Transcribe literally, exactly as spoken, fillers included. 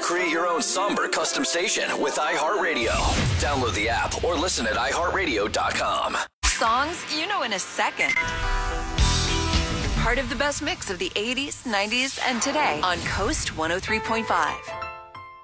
Create your own somber custom station with iHeartRadio. Download the app or listen at i heart radio dot com. Songs you know in a second. Part of the best mix of the eighties, nineties, and today on Coast one oh three point five.